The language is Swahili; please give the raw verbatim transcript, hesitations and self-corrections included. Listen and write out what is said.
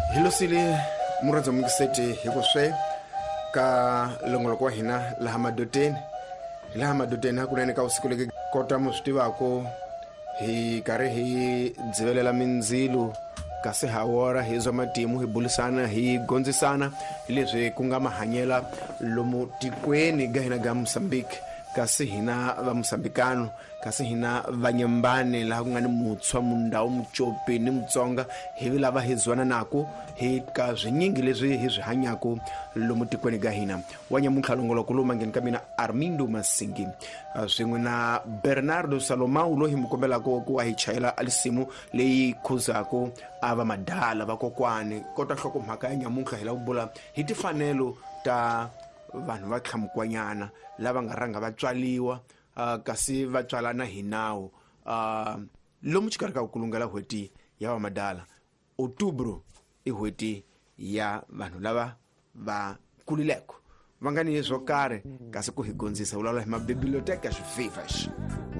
Hilosili muraza mukiseti hikuswe ka longolo kwa hina la madoten la madoten hakunene ka usikuleke kota musiti wako hi kare hi dzivelela minzilu kasi hawora hizo matimu hibulisana hi gonzisana leswi kunga mahanyela lomu tikweni gahina ga Mozambique kasi hina va Mosambikano kasi hina vanyembane la kungani mutswa mundawu muchopi ni mutsonga hivi lava hizwana nako hi ka zwinyingi leswi hi zwihanyako lomu tikweni ga hina wanyamuntlha longolo kuluma ngeni ka mina Armindo Masingi swin'we na Bernardo Salomão lo hi mukombela ko ku hi chayela alisimu leyi khuzako ava madala vakokwane kota hloko mhaka ya nyamuntlha hila ubula hi tifanelo ta vanhu va tlhamukwanyana lava nga ranga vatswaliwa uh, kasi vatswalana hi nawu uh, lomu xikarhi ka kulungela hweti ya va madala Outubro i hweti ya vanhu lava va kulileko va nga ni swo karhi kasi ku hi gonzisa vulavula hi mabiblioteka swififas